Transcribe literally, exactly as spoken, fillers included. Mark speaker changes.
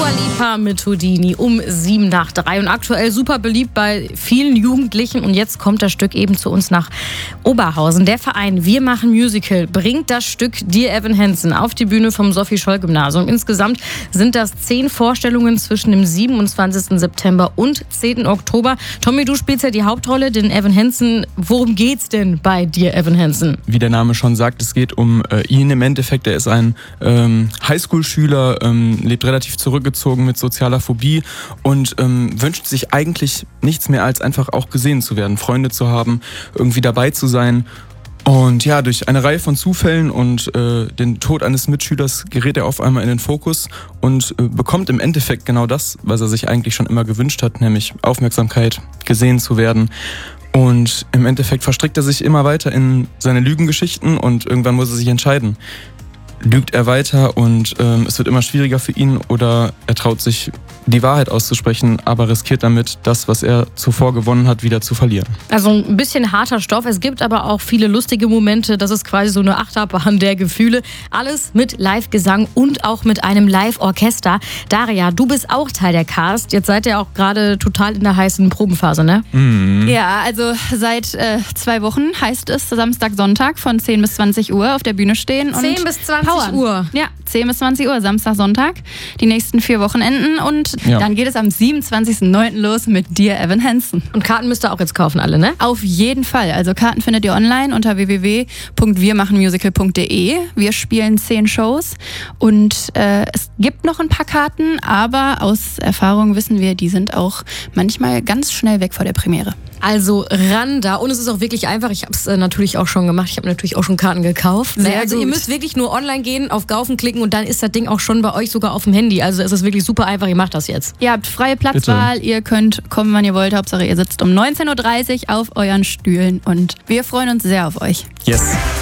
Speaker 1: Dua Lipa mit Houdini um sieben nach drei und aktuell super beliebt bei vielen Jugendlichen. Und jetzt kommt das Stück eben zu uns nach Oberhausen. Der Verein Wir machen Musical bringt das Stück Dear Evan Hansen auf die Bühne vom Sophie-Scholl-Gymnasium. Insgesamt sind das zehn Vorstellungen zwischen dem siebenundzwanzigsten September und zehnten Oktober. Tommy, du spielst ja die Hauptrolle, den Evan Hansen. Worum geht's denn bei Dear Evan Hansen?
Speaker 2: Wie der Name schon sagt, es geht um äh, ihn im Endeffekt. Er ist ein ähm, Highschool-Schüler, ähm, lebt relativ zurückgezogen mit sozialer Phobie und ähm, wünscht sich eigentlich nichts mehr, als einfach auch gesehen zu werden, Freunde zu haben, irgendwie dabei zu sein. Und ja, durch eine Reihe von Zufällen und äh, den Tod eines Mitschülers gerät er auf einmal in den Fokus und äh, bekommt im Endeffekt genau das, was er sich eigentlich schon immer gewünscht hat, nämlich Aufmerksamkeit, gesehen zu werden. Und im Endeffekt verstrickt er sich immer weiter in seine Lügengeschichten und irgendwann muss er sich entscheiden. Lügt er weiter und ähm, es wird immer schwieriger für ihn oder er traut sich, die Wahrheit auszusprechen, aber riskiert damit, das, was er zuvor gewonnen hat, wieder zu verlieren.
Speaker 1: Also ein bisschen harter Stoff. Es gibt aber auch viele lustige Momente. Das ist quasi so eine Achterbahn der Gefühle. Alles mit Live-Gesang und auch mit einem Live-Orchester. Daria, du bist auch Teil der Cast. Jetzt seid ihr auch gerade total in der heißen Probenphase, ne?
Speaker 3: Mhm. Ja, also seit äh, zwei Wochen heißt es Samstag, Sonntag von zehn bis zwanzig Uhr auf der Bühne stehen. Und
Speaker 1: zehn bis zwanzig
Speaker 3: powern.
Speaker 1: Uhr?
Speaker 3: Ja, zehn bis zwanzig Uhr, Samstag, Sonntag. Die nächsten vier Wochenenden und ja. Dann geht es am siebenundzwanzigsten neunten los mit Dear Evan Hansen.
Speaker 1: Und Karten müsst ihr auch jetzt kaufen, alle, ne?
Speaker 3: Auf jeden Fall. Also Karten findet ihr online unter w w w punkt wir machen musical punkt d e. Wir spielen zehn Shows und äh, es gibt noch ein paar Karten, aber aus Erfahrung wissen wir, die sind auch manchmal ganz schnell weg vor der Premiere.
Speaker 1: Also ran da. Und es ist auch wirklich einfach. Ich habe es äh, natürlich auch schon gemacht. Ich habe natürlich auch schon Karten gekauft.
Speaker 3: Sehr
Speaker 1: also
Speaker 3: gut.
Speaker 1: Ihr müsst wirklich nur online gehen, auf Gaufen klicken und dann ist das Ding auch schon bei euch sogar auf dem Handy. Also es ist wirklich super einfach. Ihr macht das jetzt.
Speaker 3: Ihr habt freie Platzwahl. Bitte. Ihr könnt kommen, wann ihr wollt. Hauptsache ihr sitzt um neunzehn Uhr dreißig auf euren Stühlen und wir freuen uns sehr auf euch.
Speaker 2: Yes.